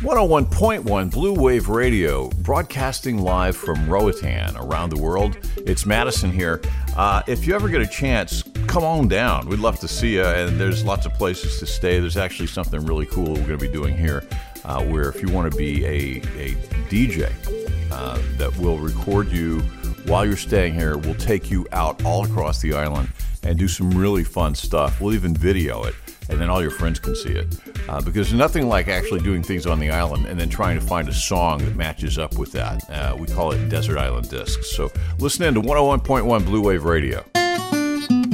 101.1 Blue Wave Radio, broadcasting live from Roatan around the world. It's Madison here. If you ever get a chance, come on down. We'd love to see you, and there's lots of places to stay. There's actually something really cool we're going to be doing here, where if you want to be a DJ that will record you while you're staying here, we'll take you out all across the island and do some really fun stuff. We'll even video it, and then all your friends can see it. Because there's nothing like actually doing things on the island and then trying to find a song that matches up with that. We call it Desert Island Discs. So listen in to 101.1 Blue Wave Radio.